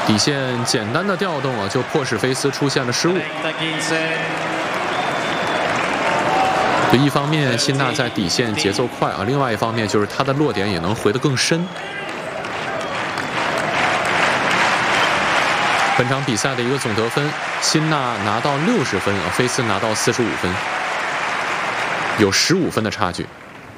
底线简单的调动啊，就迫使菲斯出现了失误。就一方面，辛纳在底线节奏快啊，另外一方面就是他的落点也能回得更深。本场比赛的一个总得分，辛纳拿到60分啊，菲斯拿到45分，有15分的差距。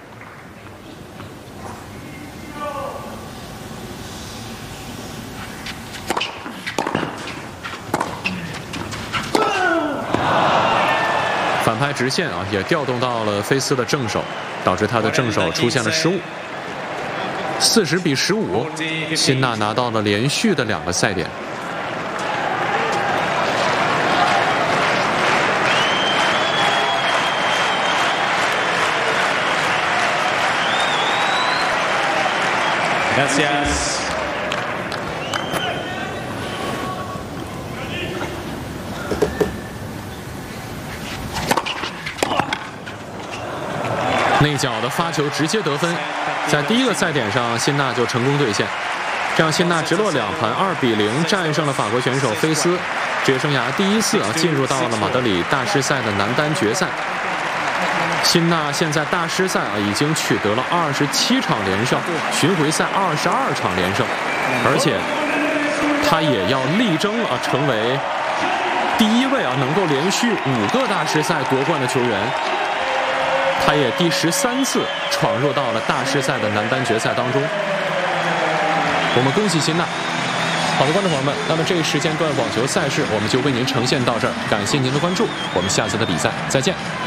反拍直线啊，也调动到了菲斯的正手，导致他的正手出现了失误。40比15，辛纳拿到了连续的2个赛点。 Gracias。 内角的发球直接得分，在第一个赛点上，辛纳就成功兑现，这样辛纳直落2盘2比0战胜了法国选手菲斯，职业生涯第一次进入到了马德里大师赛的男单决赛。辛纳现在大师赛已经取得了27场连胜，巡回赛22场连胜，而且他也要力争成为第一位能够连续5个大师赛夺冠的球员。他也第13次闯入到了大师赛的男单决赛当中。我们恭喜辛纳。好的，观众朋友们，那么这一时间段网球赛事我们就为您呈现到这儿，感谢您的关注，我们下次的比赛再见。